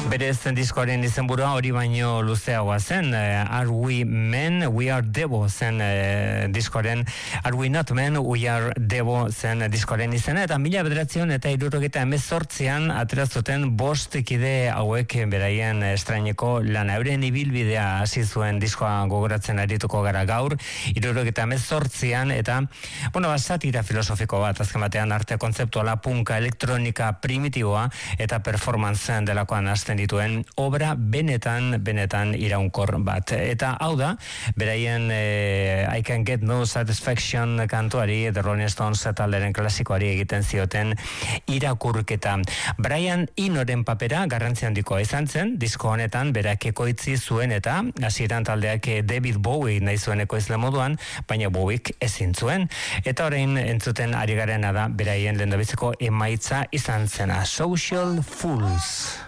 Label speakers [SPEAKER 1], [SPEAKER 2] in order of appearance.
[SPEAKER 1] Berez diskoaren izenburua hori baino luzeagoa zen, Are We Men, We Are Devil zen diskoaren, Are We Not Men, We Are Devil zen diskoaren izena, eta 1978an aterazuten 5 kide hauek beraien estraineko lana. Euren ibilbidea hasi zuen diskoa gogoratzen arituko gara gaur, 1978an, eta, satira filosofiko bat, azken batean arte kontzeptuala, punka, elektronika primitiboa, eta performance delakoan hasten dituen obra benetan iraunkor bat. Eta hau da, beraien I Can Get No Satisfaction kantuari, The Rolling Stones talderen klasikoari egiten zioten irakurketa. Brian Enoren papera garrantzi handikoa izan zen, disko honetan berak ekoitzi zuen eta hasieran taldeak David Bowie nahi zuen ekoizle moduan, baina Bowiek ezin zuen. Eta orain entzuten ari garena da beraien lehendabiziko emaitza izan zena, Social Fools.